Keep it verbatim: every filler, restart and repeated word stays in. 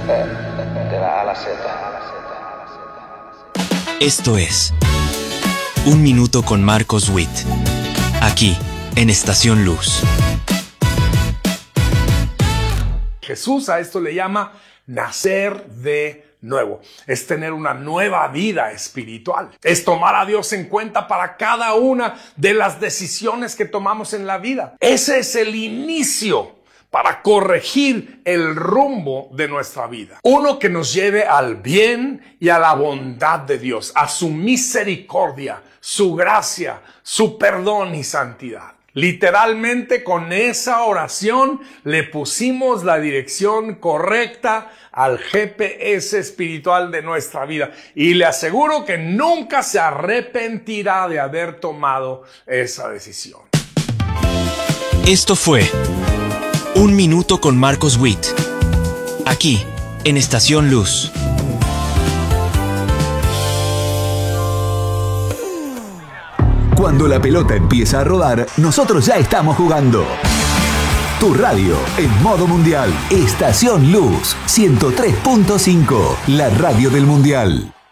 De la A a la Z. Esto es Un Minuto con Marcos Witt, aquí en Estación Luz. Jesús a esto le llama nacer de nuevo. Es tener una nueva vida espiritual. Es tomar a Dios en cuenta para cada una de las decisiones que tomamos en la vida. Ese es el inicio para corregir el rumbo de nuestra vida. Uno que nos lleve al bien y a la bondad de Dios, a su misericordia, su gracia, su perdón y santidad. Literalmente con esa oración le pusimos la dirección correcta al G P S espiritual de nuestra vida. Y le aseguro que nunca se arrepentirá de haber tomado esa decisión. Esto fue Un Minuto con Marcos Witt, aquí en Estación Luz. Cuando la pelota empieza a rodar, nosotros ya estamos jugando. Tu radio en modo mundial. Estación Luz ciento tres punto cinco, la radio del mundial.